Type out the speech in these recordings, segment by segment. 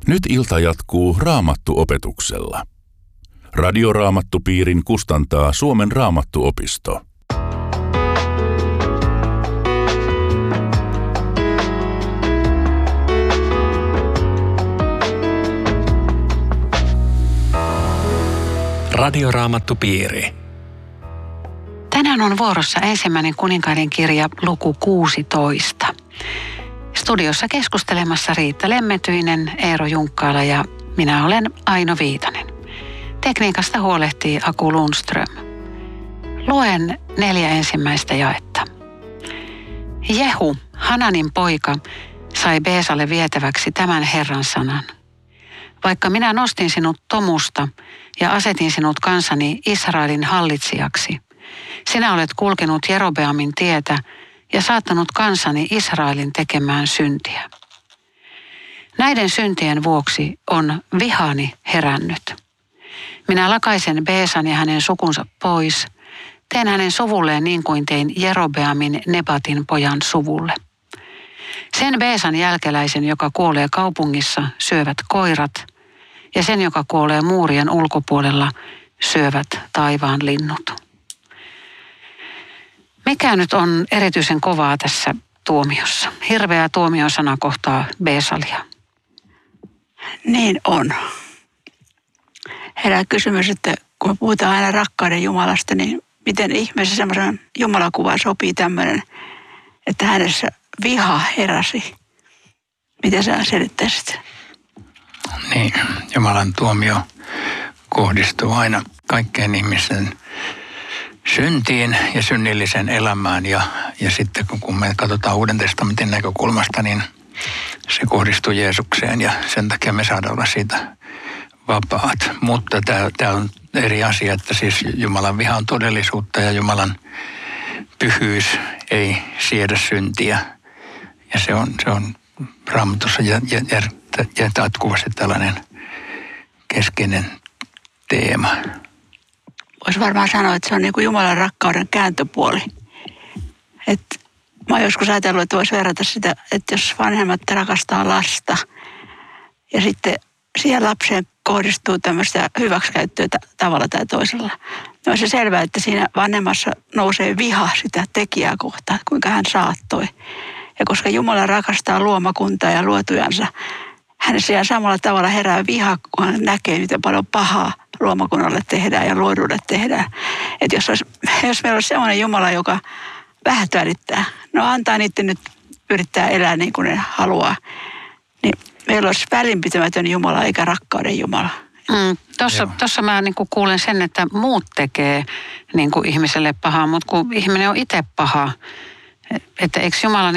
Nyt ilta jatkuu Raamattu-opetuksella. Radioraamattupiirin kustantaa Suomen Raamattuopisto. Radioraamattupiiri. Tänään on vuorossa ensimmäinen kuninkaiden kirja luku 16. Studiossa keskustelemassa Riitta Lemmetyinen, Eero Junkkaala ja minä olen Aino Viitanen. Tekniikasta huolehtii Aku Lundström. Luen 4 ensimmäistä jaetta. Jehu, Hananin poika, sai Beesalle vietäväksi tämän Herran sanan. Vaikka minä nostin sinut tomusta ja asetin sinut kansani Israelin hallitsijaksi, sinä olet kulkenut Jerobeamin tietä ja saattanut kansani Israelin tekemään syntiä. Näiden syntien vuoksi on vihani herännyt. Minä lakaisen Beesan ja hänen sukunsa pois, teen hänen suvulleen niin kuin tein Jerobeamin Nebatin pojan suvulle. Sen Beesan jälkeläisen, joka kuolee kaupungissa, syövät koirat, ja sen, joka kuolee muurien ulkopuolella, syövät taivaan linnut. Mikä nyt on erityisen kovaa tässä tuomiossa? Hirveä tuomiosana kohtaa Beesalia. Niin on. Herää kysymys, että kun me puhutaan aina rakkauden Jumalasta, niin miten ihmeessä semmoisen Jumalakuvaan sopii tämmöinen, että hänessä viha heräsi. Miten sä selittäisit? Niin, Jumalan tuomio kohdistuu aina kaikkeen ihmisen syntiin ja synnilliseen elämään. Ja sitten kun me katsotaan Uuden testamentin näkökulmasta, niin se kohdistuu Jeesukseen ja sen takia me saadaan olla siitä vapaat. Mutta tämä on eri asia, että siis Jumalan viha on todellisuutta ja Jumalan pyhyys ei siedä syntiä. Ja se on Raamatussa ja jatkuvasti tällainen keskeinen teema. Voisi varmaan sanoa, että se on niin kuin Jumalan rakkauden kääntöpuoli. Mä oon joskus ajatellut, että voisi verrata sitä, että jos vanhemmat rakastaa lasta ja sitten siihen lapseen kohdistuu tämmöistä hyväksikäyttöä tavalla tai toisella. No on se selvää, että siinä vanhemmassa nousee viha sitä tekijää kohtaan, kuinka hän saattoi. Ja koska Jumala rakastaa luomakuntaa ja luotujansa, hänessä ihan samalla tavalla herää viha, kun hän näkee, miten paljon pahaa luomakunnalle tehdään ja luodulle tehdään. Että jos meillä olisi sellainen Jumala, joka vähän välittää, no antaa niiden nyt yrittää elää niin kuin ne haluaa, niin meillä olisi välinpitämätön Jumala eikä rakkauden Jumala. Tuossa mä kuulen sen, että muut tekee ihmiselle pahaa, mutta kun ihminen on itse paha, että eikö Jumala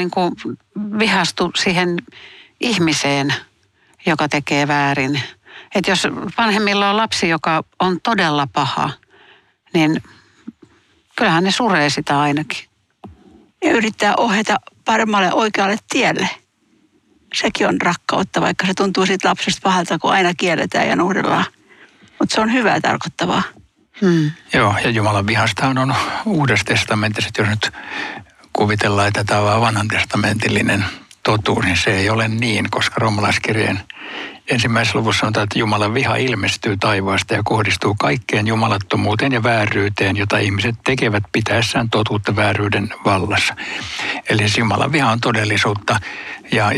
vihastu siihen ihmiseen, joka tekee väärin. Että jos vanhemmilla on lapsi, joka on todella paha, niin kyllähän ne suree sitä ainakin. Ja yrittää ohjata paremmalle oikealle tielle. Sekin on rakkautta, vaikka se tuntuu siitä lapsesta pahalta, kun aina kielletään ja nuhdellaan. Mutta se on hyvää tarkoittavaa. Joo, ja Jumalan vihastahan on Uudessa testamentissa, jos nyt kuvitellaan, että tämä on vanhan testamentillinen totuus, niin se ei ole niin, koska roomalaiskirjeen ensimmäisessä luvussa sanotaan, että Jumalan viha ilmestyy taivaasta ja kohdistuu kaikkeen jumalattomuuteen ja vääryyteen, jota ihmiset tekevät pitäessään totuutta vääryyden vallassa. Eli Jumalan viha on todellisuutta ja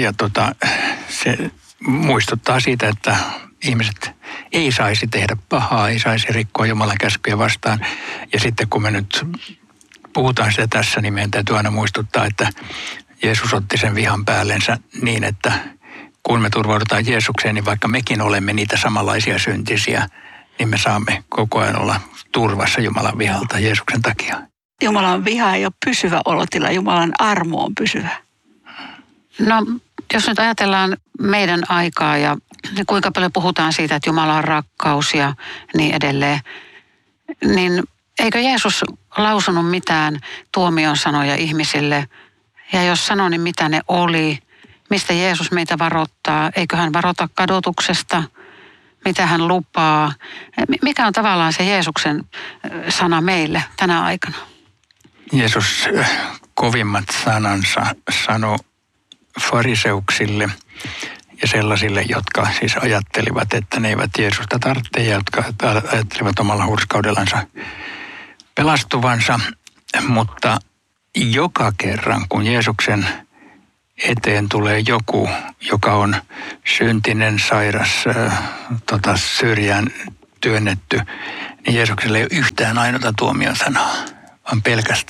se muistuttaa siitä, että ihmiset ei saisi tehdä pahaa, ei saisi rikkoa Jumalan käskyjä vastaan. Ja sitten kun me nyt puhutaan sitä tässä, niin meidän täytyy aina muistuttaa, että Jeesus otti sen vihan päällensä niin, että kun me turvaudutaan Jeesukseen, niin vaikka mekin olemme niitä samanlaisia syntisiä, niin me saamme koko ajan olla turvassa Jumalan vihalta Jeesuksen takia. Jumalan viha ei ole pysyvä olotila, Jumalan armo on pysyvä. No, jos nyt ajatellaan meidän aikaa ja kuinka paljon puhutaan siitä, että Jumala on rakkaus ja niin edelleen, niin eikö Jeesus lausunut mitään tuomion sanoja ihmisille? Ja jos sanoi, niin mitä ne oli? Mistä Jeesus meitä varoittaa? Eikö hän varota kadotuksesta? Mitä hän lupaa? Mikä on tavallaan se Jeesuksen sana meille tänä aikana? Jeesus kovimmat sanansa sanoi fariseuksille ja sellaisille, jotka siis ajattelivat, että ne eivät Jeesusta tarvitse ja jotka ajattelivat omalla hurskaudellansa pelastuvansa. Mutta joka kerran, kun Jeesuksen eteen tulee joku, joka on syntinen, sairas, syrjään työnnetty, niin Jeesukselle ei ole yhtään ainoata tuomiosanaa, vaan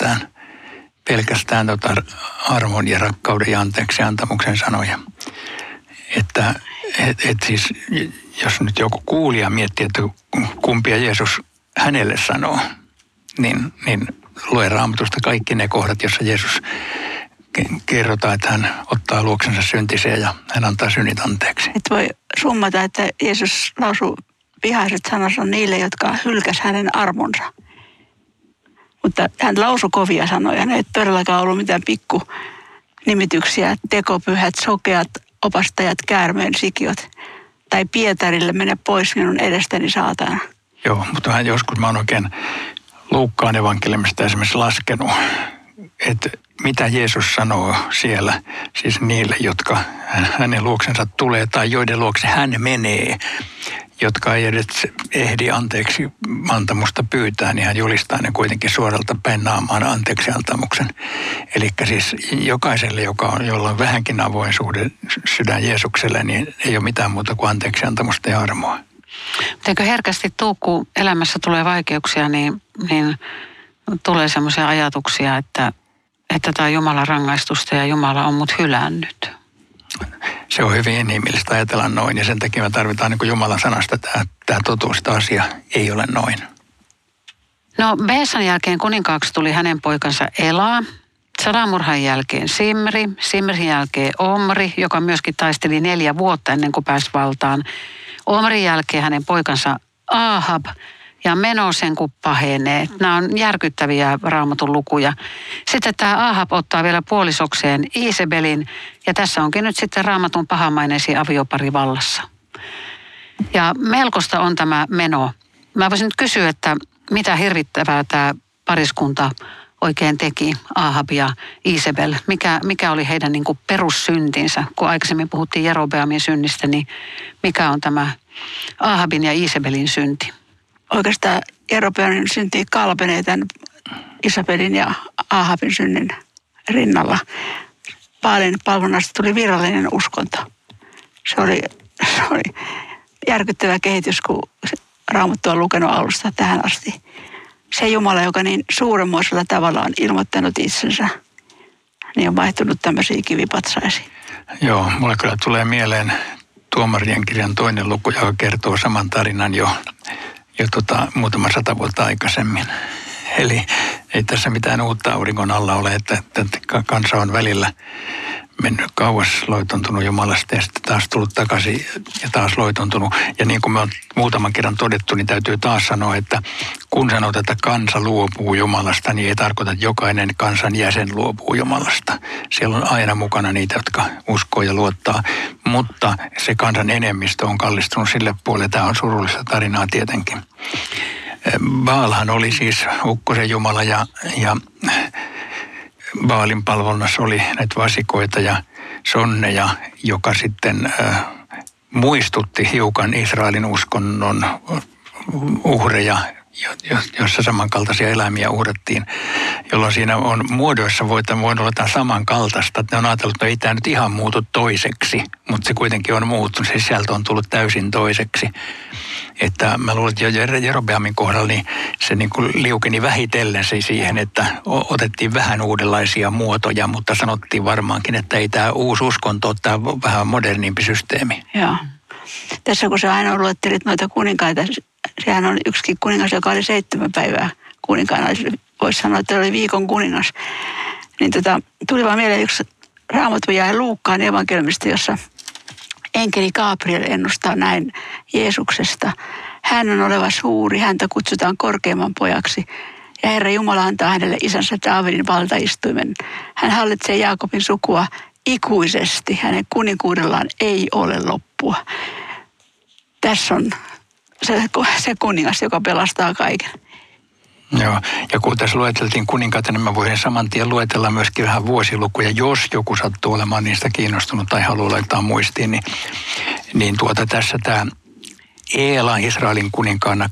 pelkästään armon ja rakkauden ja anteeksi antamuksen sanoja. Että siis, jos nyt joku kuulija miettii, että kumpia Jeesus hänelle sanoo, niin lue Raamatusta kaikki ne kohdat, jossa Jeesus kerrotaan, että hän ottaa luoksensa syntiseen ja hän antaa synnit anteeksi. Et voi summata, että Jeesus lausui vihaiset sanansa niille, jotka hylkäs hänen armonsa. Mutta hän lausui kovia sanoja. Ne ei todellakaan ollut mitään pikku nimityksiä. Tekopyhät, sokeat, opastajat, käärmeen sikiöt. Tai Pietarille mene pois minun edestäni saatana. Joo, mutta joskus mä oon oikein Luukkaan evankeliumista esimerkiksi laskenut, että mitä Jeesus sanoo siellä, siis niille, jotka hänen luoksensa tulee tai joiden luokse hän menee, jotka ei edes ehdi anteeksi antamusta pyytää, niin hän julistaa ne kuitenkin suoralta päin naamaan anteeksi antamuksen. Eli siis jokaiselle, jolla on vähänkin avoin suhde sydän Jeesukselle, niin ei ole mitään muuta kuin anteeksi antamusta ja armoa. Eikö herkästi tuu, kun elämässä tulee vaikeuksia, niin tulee semmoisia ajatuksia, että tämä on Jumalan rangaistusta ja Jumala on mut hylännyt. Se on hyvin inhimillistä ajatella noin ja sen takia me tarvitaan niin kuin Jumalan sanasta tämä totuus, tämä asia ei ole noin. No Beesan jälkeen kuninkaaksi tuli hänen poikansa Ela, Salamurhan jälkeen Simrin jälkeen Omri, joka myöskin taisteli 4 vuotta ennen kuin pääsi valtaan. Omrin jälkeen hänen poikansa Ahab ja meno sen kun pahenee. Nämä on järkyttäviä Raamatun lukuja. Sitten tämä Ahab ottaa vielä puolisokseen Iisebelin ja tässä onkin nyt sitten Raamatun pahamaineisiin aviopari vallassa. Ja melkoista on tämä meno. Mä voisin nyt kysyä, että mitä hirvittävää tämä pariskunta oikein teki, Ahab ja Iisebel. Mikä oli heidän niin kuin perussyntinsä? Kun aikaisemmin puhuttiin Jerobeamin synnistä, niin mikä on tämä Ahabin ja Iisebelin synti? Oikeastaan Jerobeamin synti kalpenee tämän Isabelin ja Ahabin synnin rinnalla. Baalin palvonnasta tuli virallinen uskonto. Se oli järkyttävä kehitys, kun Raamattu on lukenut alusta tähän asti. Se Jumala, joka niin suuremmoisella tavalla on ilmoittanut itsensä, niin on vaihtunut tämmöisiä kivipatsaisia. Joo, mulle kyllä tulee mieleen Tuomarien kirjan 2. luku, joka kertoo saman tarinan jo muutama 100 vuotta aikaisemmin. Eli ei tässä mitään uutta auringon alla ole, että kansa on välillä mennyt kauas loitontunut Jumalasta ja sitten taas tullut takaisin ja taas loitontunut. Ja niin kuin me on muutaman kerran todettu, niin täytyy taas sanoa, että kun sanot, että kansa luopuu Jumalasta, niin ei tarkoita, että jokainen kansan jäsen luopuu Jumalasta. Siellä on aina mukana niitä, jotka uskoo ja luottaa, mutta se kansan enemmistö on kallistunut sille puolelle. Tämä on surullista tarinaa tietenkin. Baalhan oli siis ukkosen jumala ja Baalin palvonnassa oli näitä vasikoita ja sonneja, joka sitten muistutti hiukan Israelin uskonnon uhreja, jossa samankaltaisia eläimiä uhrattiin, jolloin siinä on muodoissa voinut olla jotain samankaltaista. Ne on ajatellut, että ei tämä nyt ihan muutu toiseksi, mutta se kuitenkin on muuttunut. Se sisältö on tullut täysin toiseksi. Että mä luulen, että Jerobeamin kohdalla niin se niin kuin liukeni vähitellen se siihen, että otettiin vähän uudenlaisia muotoja, mutta sanottiin varmaankin, että ei tämä uusi uskonto ole tämä vähän modernimpi systeemi. Joo. Tässä kun sä aina luettelit noita kuninkaita, sehän on yksikin kuningas, joka oli 7 päivää kuninkaana. Voisi sanoa, että oli viikon kuningas. Niin tuli vaan mieleen yksi Raamattu jäi Luukkaan evankeliumista, jossa enkeli Gabriel ennustaa näin Jeesuksesta. Hän on oleva suuri, häntä kutsutaan korkeimman pojaksi. Ja Herra Jumala antaa hänelle isänsä Daavidin valtaistuimen. Hän hallitsee Jaakobin sukua ikuisesti. Hänen kuninkuudellaan ei ole loppua. Tässä on se kuningas, joka pelastaa kaiken. Joo, ja kun tässä lueteltiin kuninkaita, niin mä voin saman tien luetella myöskin vähän vuosilukuja, jos joku sattuu olemaan niistä kiinnostunut tai haluaa laittaa muistiin, niin tässä tämä Eela Israelin kuninkaana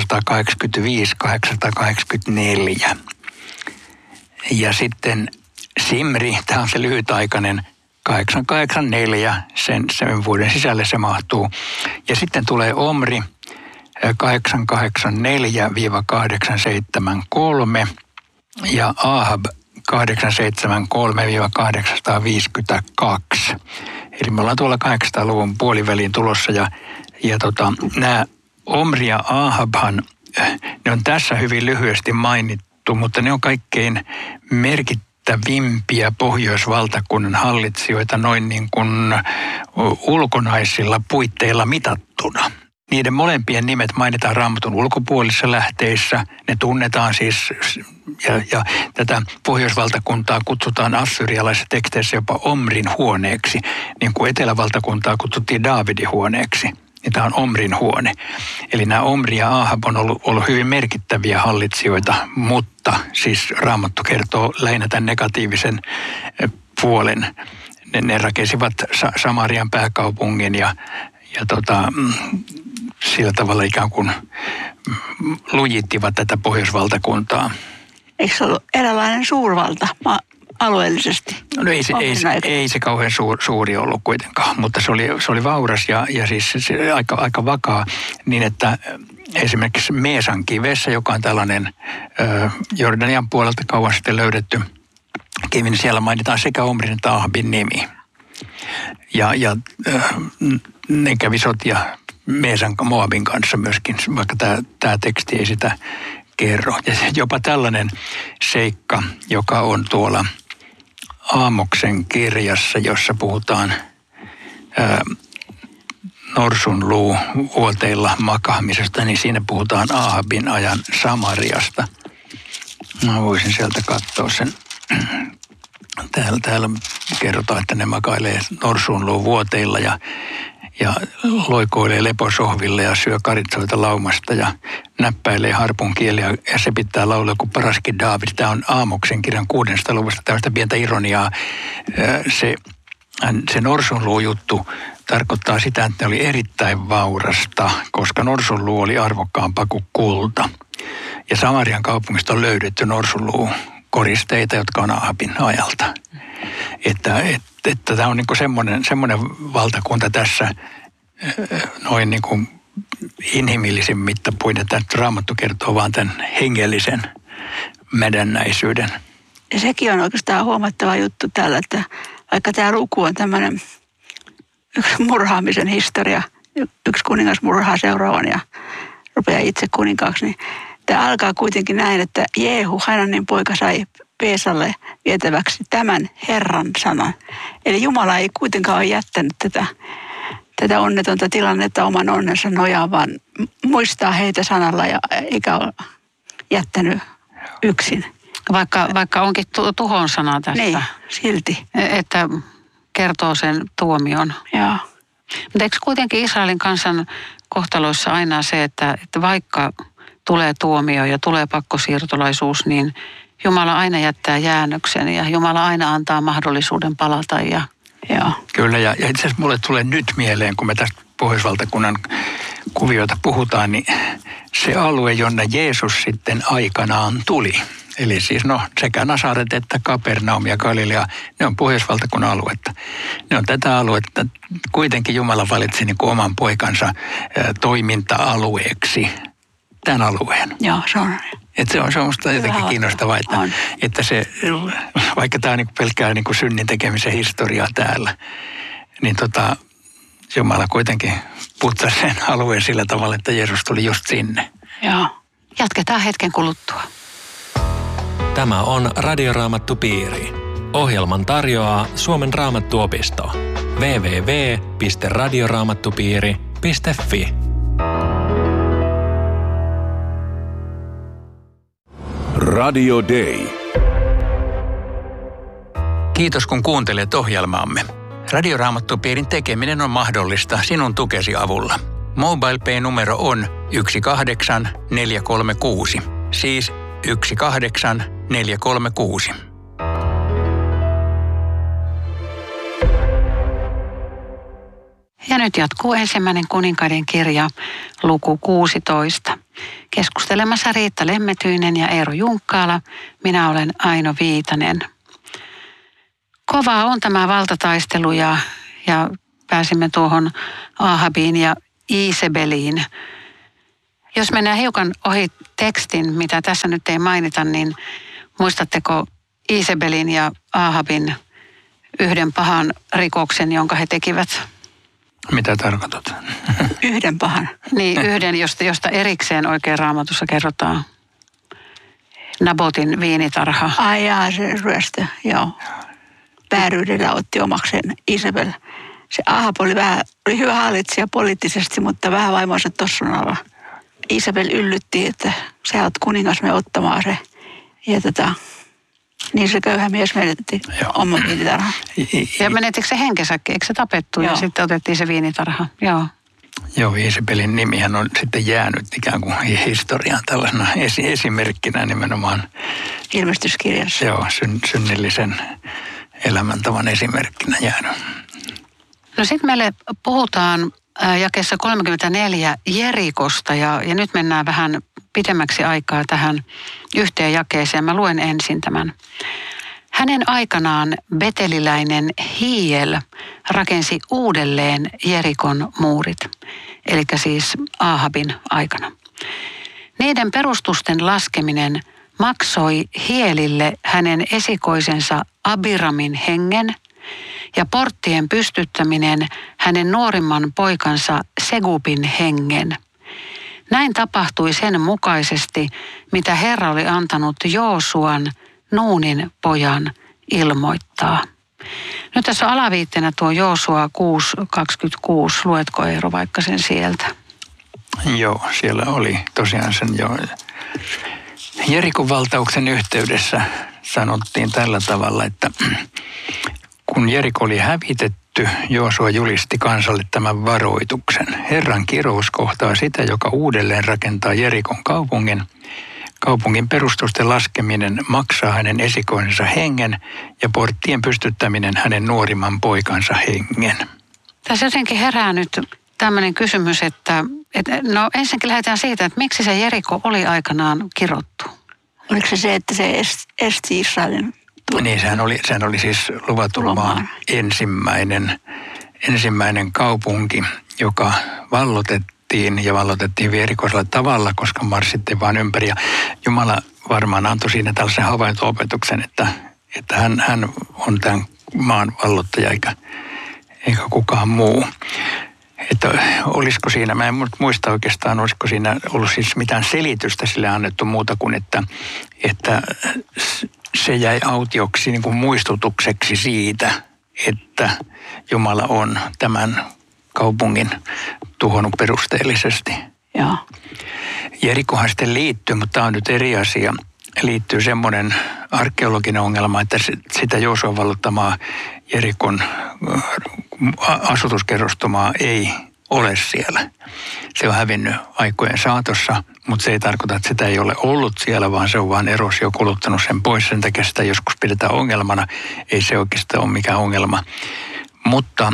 885-884. Ja sitten Simri, tämä on se lyhytaikainen, 884, sen vuoden sisälle se mahtuu. Ja sitten tulee Omri, 884-873 ja Ahab 873-852. Eli me ollaan tuolla 800-luvun puoliväliin tulossa ja nämä Omri ja Ahabhan, ne on tässä hyvin lyhyesti mainittu, mutta ne on kaikkein merkittävimpiä pohjoisvaltakunnan hallitsijoita noin niin kuin ulkonaisilla puitteilla mitattuna. Niiden molempien nimet mainitaan Raamatun ulkopuolisissa lähteissä. Ne tunnetaan siis, ja tätä pohjoisvaltakuntaa kutsutaan assyrialaisissa teksteissä jopa Omrin huoneeksi, niin kuin etelävaltakuntaa kutsuttiin Daavidin huoneeksi. Niin tämä on Omrin huone. Eli nämä Omri ja Ahab on ollut hyvin merkittäviä hallitsijoita, mutta siis Raamattu kertoo lähinnä tämän negatiivisen puolen. Ne rakensivat Samarian pääkaupungin ja sillä tavalla ikään kuin lujittivat tätä pohjoisvaltakuntaa. Eikö se ollut eräänlainen suurvalta alueellisesti? No ei se kauhean suuri ollut kuitenkaan, mutta se oli vauras ja siis se aika vakaa, niin että esimerkiksi Meesan kivessä, joka on tällainen Jordanian puolelta kauan sitten löydetty kivi, niin siellä mainitaan sekä Omrin että Ahabin nimi. Ja ne kävi sotia Meesan Moabin kanssa myöskin, vaikka tämä teksti ei sitä kerro. Ja jopa tällainen seikka, joka on tuolla Aamoksen kirjassa, jossa puhutaan norsunluuvuoteilla makaamisesta, niin siinä puhutaan Ahabin ajan Samariasta. Mä voisin sieltä katsoa sen. Täällä kerrotaan, että ne makailee norsunluuvuoteilla ja loikoilee leposohville ja syö karitsoita laumasta ja näppäilee harpun kieliä ja se pitää laulaa kuin paraskin Daavid. Tämä on Aamoksen kirjan 6. luvusta tällaista pientä ironiaa. Se norsunluujuttu tarkoittaa sitä, että ne oli erittäin vaurasta, koska norsunluu oli arvokkaampaa kuin kulta. Ja Samarian kaupungista on löydetty norsunluukoristeita, jotka on Ahabin ajalta. Että tämä on niin kuin semmoinen valtakunta tässä noin niin kuin inhimillisin mittapuin, että Raamattu kertoo vaan tämän hengellisen mädännäisyyden. Ja sekin on oikeastaan huomattava juttu täällä, että vaikka tämä luku on tämmöinen yksi murhaamisen historia, yksi kuningas murhaa seuraavan ja rupeaa itse kuninkaaksi, niin tämä alkaa kuitenkin näin, että Jeehu, Hananin poika, sai Peesalle vietäväksi tämän Herran sanan. Eli Jumala ei kuitenkaan ole jättänyt tätä onnetonta tilannetta oman onnensa nojaan, vaan muistaa heitä sanalla ja eikä ole jättänyt yksin. Vaikka onkin tuhon sana tästä. Niin, silti. Että kertoo sen tuomion. Joo. Mutta eikö kuitenkin Israelin kansan kohtaloissa aina se, että vaikka tulee tuomio ja tulee pakkosiirtolaisuus, niin Jumala aina jättää jäännöksen ja Jumala aina antaa mahdollisuuden palata. Joo. Kyllä, ja itse asiassa mulle tulee nyt mieleen, kun me tästä pohjoisvaltakunnan kuvioita puhutaan, niin se alue, jonne Jeesus sitten aikanaan tuli. Eli siis sekä Nasaret että Kapernaum ja Galilea, ne on pohjoisvaltakunnan aluetta. Ne on tätä aluetta, kuitenkin Jumala valitsi niin kuin oman poikansa toiminta-alueeksi tämän alueen. Joo, se on. Että se on musta jotenkin kiinnostavaa, että se, vaikka tämä on niin pelkkää niin synnin tekemisen historiaa täällä, niin Jumala kuitenkin putsasi sen alueen sillä tavalla, että Jeesus tuli just sinne. Joo. Jatketaan hetken kuluttua. Tämä on Radioraamattupiiri. Ohjelman tarjoaa Suomen Raamattuopisto. www.radioraamattupiiri.fi. Radio Day. Kiitos kun kuuntelet ohjelmaamme. Radioraamattupiirin tekeminen on mahdollista sinun tukesi avulla. MobilePay-numero on 18436, siis 18436. Ja nyt jatkuu ensimmäinen kuninkaiden kirja, luku 16. Keskustelemassa Riitta Lemmetyinen ja Eero Junkkaala. Minä olen Aino Viitanen. Kovaa on tämä valtataistelu ja pääsimme tuohon Aahabiin ja Iisebeliin. Jos mennään hiukan ohi tekstin, mitä tässä nyt ei mainita, niin muistatteko Iisebelin ja Aahabin yhden pahan rikoksen, jonka he tekivät? Mitä tarkoitat? Yhden pahan. Niin, yhden, josta erikseen oikein Raamatussa kerrotaan. Nabotin viinitarha. Ai jaa, se ryöstö, joo. Vääryydellä otti omakseen Isabel. Se Ahab oli hyvä hallitsija poliittisesti, mutta vähän vaimonsa tossun alla. Isabel yllytti, että sä oot kuningas, me ottamaan se. Ja niin se köyhä mies menetti oman viinitarhan. Ja menetikö se henkensä, eikö se tapettu ja sitten otettiin se viinitarha? Joo. Joo, Iisebelin nimihän on sitten jäänyt ikään kuin historiaan tällaisena esimerkkinä nimenomaan. Ilmestyskirjassa. Joo, synnillisen elämäntavan esimerkkinä jäänyt. No sitten meille puhutaan jakeessa 34 Jerikosta ja nyt mennään vähän pidemmäksi aikaa tähän yhteen jakeeseen. Mä luen ensin tämän. Hänen aikanaan beteliläinen Hiiel rakensi uudelleen Jerikon muurit, eli siis Aahabin aikana. Niiden perustusten laskeminen maksoi Hielille hänen esikoisensa Abiramin hengen ja porttien pystyttäminen hänen nuorimman poikansa Segubin hengen. Näin tapahtui sen mukaisesti, mitä Herra oli antanut Joosuan, Nuunin pojan, ilmoittaa. Nyt tässä on alaviitteenä tuo Joosua 6:26. Luetko Eero vaikka sen sieltä? Joo, siellä oli tosiaan sen jo Jerikon valtauksen yhteydessä sanottiin tällä tavalla, että kun Jeriko oli hävitetty, Joosua julisti kansalle tämän varoituksen. Herran kirous kohtaa sitä, joka uudelleen rakentaa Jerikon kaupungin. Kaupungin perustusten laskeminen maksaa hänen esikoisensa hengen ja porttien pystyttäminen hänen nuorimman poikansa hengen. Tässä jotenkin herää nyt tämmöinen kysymys, että no ensinnäkin lähdetään siitä, että miksi se Jeriko oli aikanaan kirottu? Oliko se, että se esti Israelin? Niin, sehän oli siis luvatun maan ensimmäinen kaupunki, joka vallotettiin verikoisella tavalla, koska marssittiin vaan ympäri. Ja Jumala varmaan antoi siinä tällaisen havainto-opetuksen, että hän on tämän maan vallottaja eikä kukaan muu. Että olisiko siinä, mä en muista oikeastaan, olisiko siinä ollut siis mitään selitystä sille annettu muuta kuin, että se jäi autioksi niin kuin muistutukseksi siitä, että Jumala on tämän kaupungin tuhonnut perusteellisesti. Joo. Jerikohan sitten liittyy, mutta tämä on nyt eri asia. Liittyy semmoinen arkeologinen ongelma, että sitä Joosuan vallottamaa Jerikon asutuskerrostumaa ei ole siellä. Se on hävinnyt aikojen saatossa, mutta se ei tarkoita, että sitä ei ole ollut siellä, vaan se on vaan erosio kuluttanut sen pois. Sen takia sitä joskus pidetään ongelmana. Ei se oikeastaan ole mikään ongelma. Mutta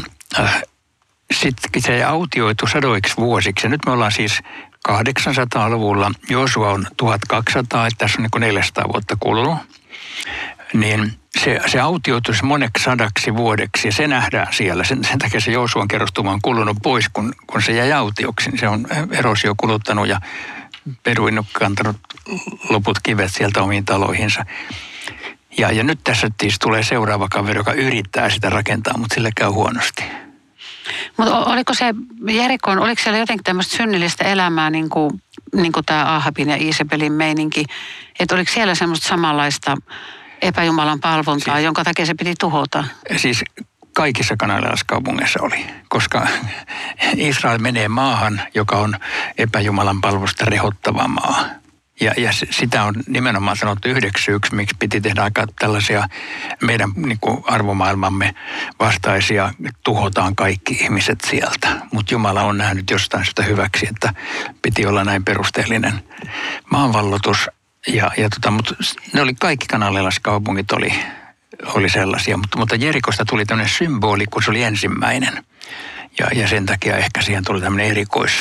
sitten se autioitu sadoiksi vuosiksi. Ja nyt me ollaan siis 800-luvulla. Joosua on 1200, että tässä on niin kuin 400 vuotta kulunut. Niin se autioitus moneksi sadaksi vuodeksi ja se nähdään siellä. Sen takia se Joosuan kerrostuma on kulunut pois, kun se jäi autioksi. Niin se on erosio kuluttanut ja peruin kantanut loput kivet sieltä omiin taloihinsa. Ja nyt tässä siis tulee seuraava kaveri, joka yrittää sitä rakentaa, mutta sille käy huonosti. Mutta oliko se Jerikon, oliko siellä jotenkin tämmöistä synnillistä elämää, niin kuin tämä Aahabin ja Iisebelin meininki, että oliko siellä semmoista samanlaista epäjumalan palvontaa, siis, jonka takia se piti tuhota? Siis kaikissa kanaanilaiskaupungeissa oli, koska Israel menee maahan, joka on epäjumalan palvosta rehottava maa. Ja sitä on nimenomaan sanottu yhdeksi syyksi, miksi piti tehdä aika tällaisia meidän niin kuin arvomaailmamme vastaisia, tuhotaan kaikki ihmiset sieltä. Mutta Jumala on nähnyt jostain sitä hyväksi, että piti olla näin perusteellinen maanvallotus. Mutta ne oli kaikki kanaanilaiskaupungit oli sellaisia, mutta Jerikosta tuli tämmöinen symboli, kun se oli ensimmäinen. Ja sen takia ehkä siihen tuli tämmöinen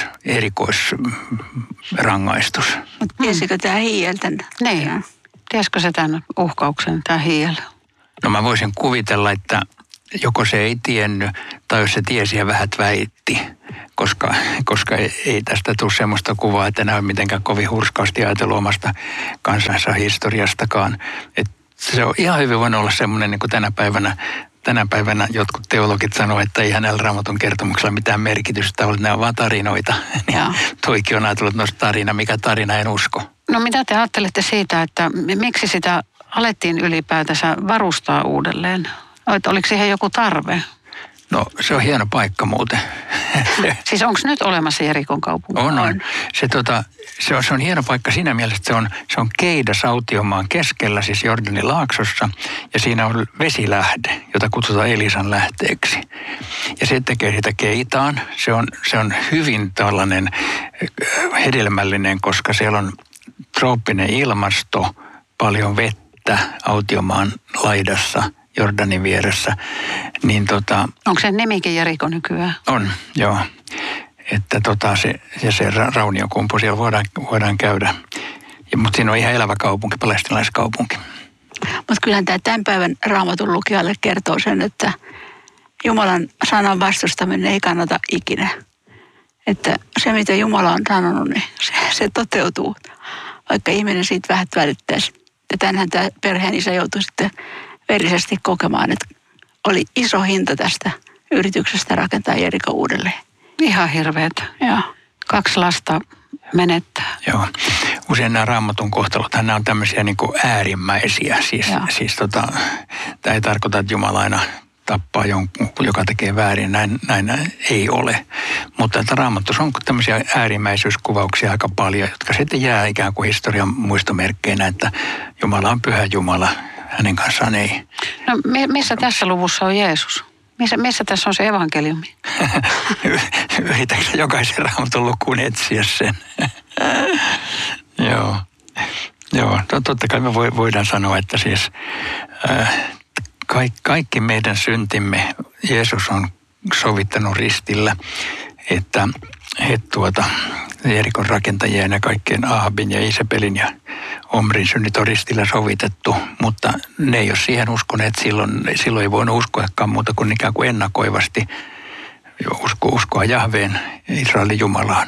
erikoisrangaistus. Mutta tiesikö tämä hiiel tämän? Niin. Tiesikö se tämän uhkauksen, tämä hiiel? No mä voisin kuvitella, että joko se ei tiennyt, tai jos se tiesi ja vähät väitti, koska ei tästä tule semmoista kuvaa, että nämä on mitenkään kovin hurskaasti ajatellut omasta kansansa historiastakaan. Et se on ihan hyvin voinut olla semmoinen, niin kuin tänä päivänä jotkut teologit sanoo, että ei hänellä Raamatun kertomuksella mitään merkitystä ole, ne on vaan tarinoita. Toikin on ajatellut, että no tarina, mikä tarina, en usko. No mitä te ajattelette siitä, että miksi sitä alettiin ylipäätänsä varustaa uudelleen? Oliko siihen joku tarve? No se on hieno paikka muuten. Siis onko nyt olemassa Jerikon kaupunki? On. Se on hieno paikka siinä mielessä, että se on Keidas Autiomaan keskellä, siis Jordanin laaksossa. Ja siinä on vesilähde, jota kutsutaan Elisan lähteeksi. Ja se tekee sitä Keitaan. Se on hyvin tällainen hedelmällinen, koska siellä on trooppinen ilmasto, paljon vettä Autiomaan laidassa, Jordanin vieressä. Niin onko se nimikin Jeriko nykyään? On, joo. Että se rauniokumpu siellä voidaan käydä. Mutta siinä on ihan elävä kaupunki, palestiinalaiskaupunki. Mutta kyllähän tämä tämän päivän Raamatun lukijalle kertoo sen, että Jumalan sanan vastustaminen ei kannata ikinä. Että se, mitä Jumala on sanonut, niin se toteutuu. Vaikka ihminen siitä vähän välittäisi. Ja tänhän tämä perheen isä joutui sitten verisesti kokemaan, että oli iso hinta tästä yrityksestä rakentaa Jeriko uudelleen. Ihan hirveetä. Joo. 2 lasta menettää. Joo. Usein nämä Raamatun kohtalothan nämä on tämmöisiä niin kuin äärimmäisiä. Siis tämä ei tarkoita, että Jumala aina tappaa jonkun, joka tekee väärin. Näin ei ole. Mutta että Raamatussa on tämmöisiä äärimmäisyyskuvauksia aika paljon, jotka sitten jää ikään kuin historian muistomerkkeinä, että Jumala on pyhä Jumala. Hänen kanssaan ei. No missä tässä luvussa on Jeesus? Missä tässä on se evankeliumi? Yritätkö jokaisen Raamatun lukuun etsiä sen? Joo. No, totta kai me voidaan sanoa, että siis kaikki meidän syntimme Jeesus on sovittanut ristillä, että Jerikon rakentajien ja kaikkien Ahabin ja Isabelin ja Omrin synnit on ristillä sovitettu, mutta ne ei ole siihen uskoneet silloin ei voinut uskoakaan muuta kuin ikään kuin ennakoivasti uskoa Jahveen, Israelin Jumalaan.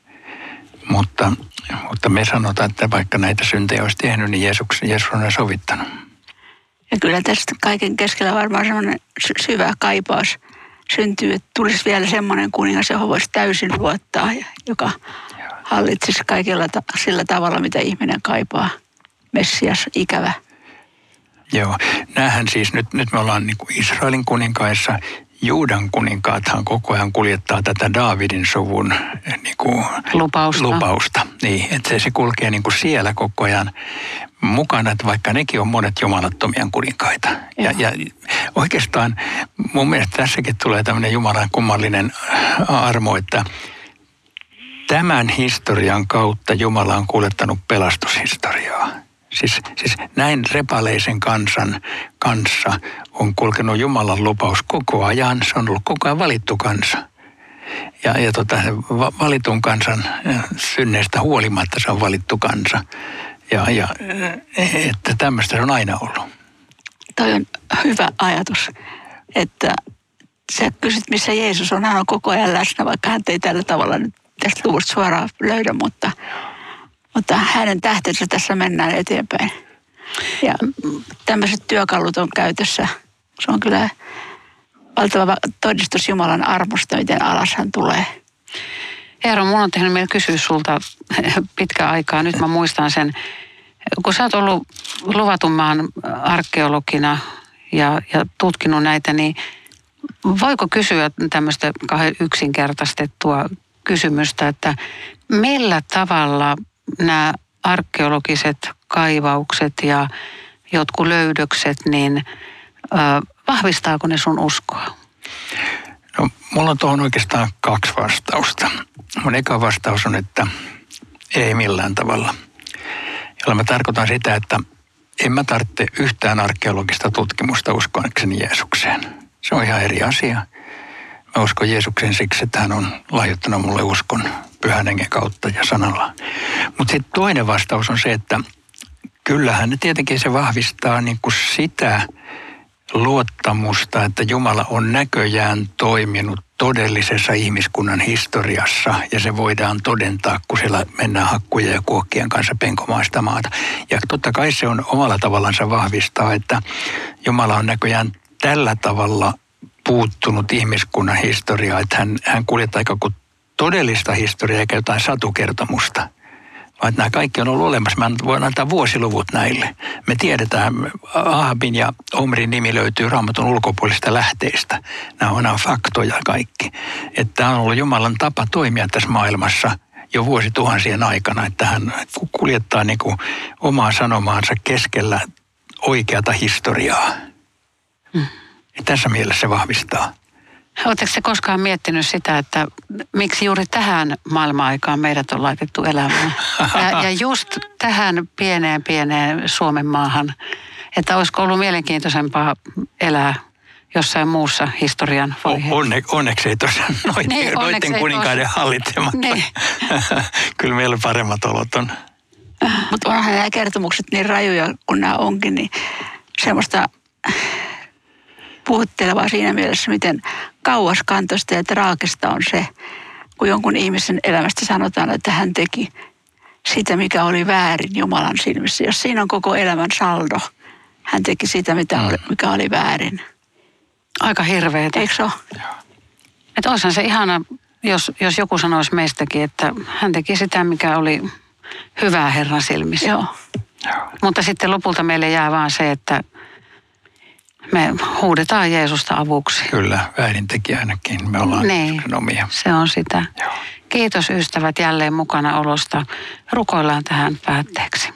Mutta me sanotaan, että vaikka näitä syntejä olisi tehnyt, niin Jeesus on ne sovittanut. Ja kyllä tästä kaiken keskellä varmaan semmoinen syvä kaipaus syntyy, että tulisi vielä semmoinen kuningas, johon voisi täysin luottaa, joka hallitsisi kaikilla sillä tavalla, mitä ihminen kaipaa. Messias, ikävä. Joo, näähän siis, nyt me ollaan niin kuin Israelin kuninkaissa. Juudan kuninkaathan koko ajan kuljettaa tätä Daavidin suvun niin kuin lupausta. Niin, että se kulkee niin kuin siellä koko ajan mukana, että vaikka nekin on monet jumalattomia kuninkaita. Ja oikeastaan mun mielestä tässäkin tulee tämmöinen Jumalan kummallinen armo, että tämän historian kautta Jumala on kuljettanut pelastushistoriaa. Siis näin repaleisen kansan kanssa on kulkenut Jumalan lupaus koko ajan. Se on ollut koko ajan valittu kansa. Ja valitun kansan synneistä huolimatta se on valittu kansa. Ja että tämmöistä se on aina ollut. Toi on hyvä ajatus, että sä kysyt, missä Jeesus on. Hän on koko ajan läsnä, vaikka hän ei tällä tavalla nyt tästä luvusta suoraan löydä, mutta hänen tähtensä tässä mennään eteenpäin. Ja tämmöiset työkalut on käytössä. Se on kyllä valtava todistus Jumalan armosta, miten alas hän tulee. Eero, mun on tehnyt meillä kysyä sulta pitkän aikaa. Nyt mä muistan sen, kun sä oot ollut luvatun maan arkeologina ja tutkinut näitä, niin voiko kysyä tämmöistä yksinkertaistettua kysymystä, että millä tavalla nämä arkeologiset kaivaukset ja jotkut löydökset, niin vahvistaako ne sun uskoa? No, mulla on tuohon oikeastaan 2 vastausta. Mun eka vastaus on, että ei millään tavalla. jolla mä tarkoitan sitä, että en mä tarvitse yhtään arkeologista tutkimusta uskoakseni Jeesukseen. Se on ihan eri asia. Mä uskon Jeesukseen siksi, että hän on lahjoittanut mulle uskon Pyhän Hengen kautta ja sanalla. Mutta sitten toinen vastaus on se, että kyllähän tietenkin se vahvistaa niin kuin sitä luottamusta, että Jumala on näköjään toiminut todellisessa ihmiskunnan historiassa ja se voidaan todentaa, kun siellä mennään hakkuja ja kuokkien kanssa penkomaan sitä maata. Ja totta kai se on omalla tavallansa vahvistaa, että Jumala on näköjään tällä tavalla puuttunut ihmiskunnan historiaa, että hän kuljettaa aika kuin todellista historiaa eikä jotain satukertomusta. Vaan nämä kaikki on ollut olemassa. Mä voin antaa vuosiluvut näille. Me tiedetään, Ahabin ja Omrin nimi löytyy Raamatun ulkopuolisista lähteistä. Nämä on faktoja kaikki. Että tämä on ollut Jumalan tapa toimia tässä maailmassa jo vuosituhansien aikana. Että hän kuljettaa niin kuin omaa sanomaansa keskellä oikeata historiaa. Ja tässä mielessä se vahvistaa. Oletteko te koskaan miettinyt sitä, että miksi juuri tähän maailman-aikaan meidät on laitettu elämään? Ja just tähän pieneen Suomen maahan. Että olisiko ollut mielenkiintoisempaa elää jossain muussa historian vaiheessa? Onneksi ei tosiaan noiden kuninkaiden hallitsematta. Niin. Kyllä meillä paremmat olot on. Mutta onhan nämä kertomukset niin rajuja, kun nämä onkin, niin semmoista puhuttelevaa siinä mielessä, miten kauaskantoista ja traagista on se, kun jonkun ihmisen elämästä sanotaan, että hän teki sitä, mikä oli väärin Jumalan silmissä. Jos siinä on koko elämän saldo, hän teki sitä, mikä oli väärin. Aika hirveetä. Eikö se ole? Että olisihan se ihana, jos joku sanoisi meistäkin, että hän teki sitä, mikä oli hyvää Herran silmissä. Joo. Mutta sitten lopulta meille jää vaan se, että me huudetaan Jeesusta avuksi. Kyllä, väärintekijänäkin me ollaan niin, omia. Se on sitä. Joo. Kiitos ystävät jälleen mukana olosta. Rukoillaan tähän päätteeksi.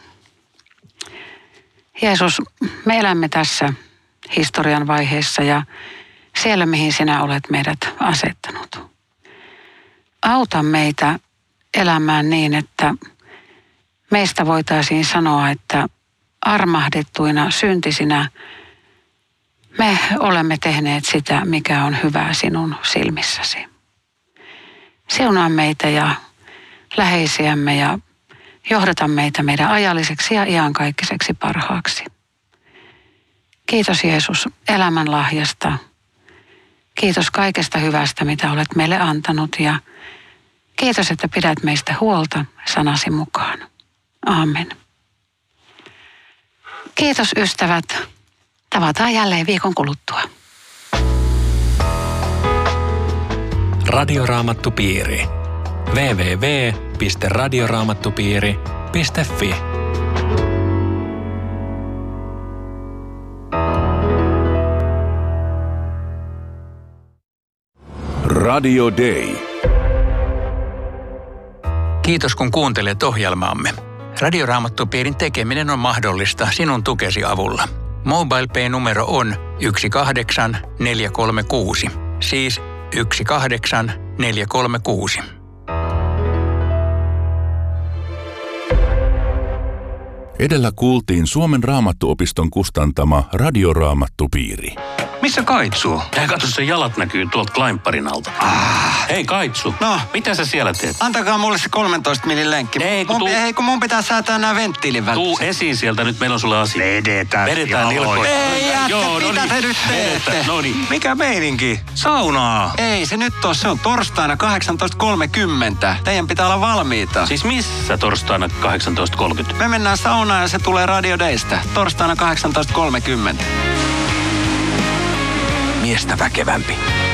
Jeesus, me elämme tässä historian vaiheessa ja siellä, mihin sinä olet meidät asettanut. Auta meitä elämään niin, että meistä voitaisiin sanoa, että armahdettuina syntisinä me olemme tehneet sitä, mikä on hyvää sinun silmissäsi. Siunaa meitä ja läheisiämme ja johdata meitä meidän ajalliseksi ja iankaikkiseksi parhaaksi. Kiitos Jeesus elämän lahjasta. Kiitos kaikesta hyvästä, mitä olet meille antanut ja kiitos, että pidät meistä huolta sanasi mukaan. Aamen. Kiitos ystävät. Tavataan jälleen viikon kuluttua. Radioraamattupiiri. www.radioraamattupiiri.fi Radio Day. Kiitos kun kuuntelet ohjelmaamme. Radioraamattupiirin tekeminen on mahdollista sinun tukesi avulla. MobilePay-numero on 18436, siis 18436. Edellä kuultiin Suomen Raamattuopiston kustantama Radioraamattupiiri. Missä Kaitsu? Katso, sen jalat näkyy tuolta Kleinparin alta. Hei Kaitsu, No. mitä sä siellä teet? Antakaa mulle se 13 millin lenkki. Kun mun pitää säätää nämä venttiilin Tuu välissä. esiin sieltä, nyt meillä on sulle asia. Vedetään nilkoja. mitä te nyt teette? No niin. Mikä meininki? Saunaa. Ei se nyt ole, se on torstaina 18.30. Teidän pitää olla valmiita. Siis missä torstaina 18.30? Me mennään saunaan ja se tulee Radio Daystä. Torstaina 18.30. Miestä väkevämpi.